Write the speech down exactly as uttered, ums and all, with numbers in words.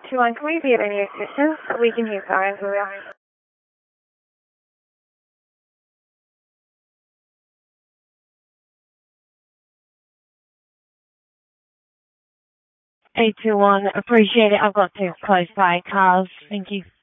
two one, can we be of any assistance? We can hear sirens where we are. eight two one, appreciate it. I've got two close by cars. Thank you.